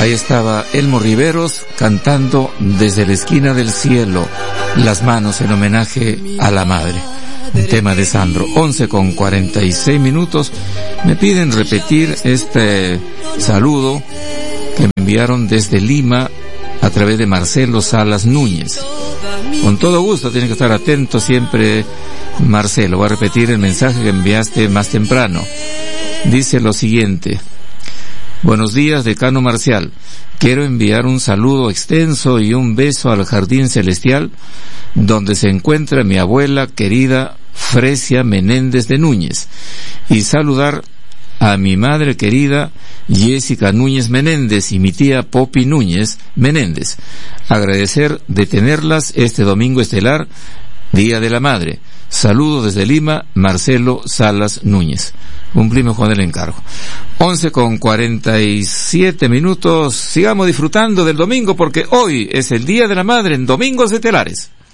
Ahí estaba Elmo Riveros cantando Desde la esquina del cielo, las manos en homenaje a la madre. Un tema de Sandro. 11:46. Me piden repetir este saludo que me enviaron desde Lima a través de Marcelo Salas Núñez. Con todo gusto, tiene que estar atento siempre, Marcelo. Voy a repetir el mensaje que enviaste más temprano. Dice lo siguiente: buenos días, decano Marcial. Quiero enviar un saludo extenso y un beso al Jardín Celestial, donde se encuentra mi abuela querida Fresia Menéndez de Núñez, y saludar a mi madre querida Jessica Núñez Menéndez y mi tía Popi Núñez Menéndez. Agradecer de tenerlas este domingo estelar, Día de la Madre. Saludos desde Lima, Marcelo Salas Núñez. Cumplimos con el encargo. 11:47. Sigamos disfrutando del domingo, porque hoy es el Día de la Madre en Domingos Estelares.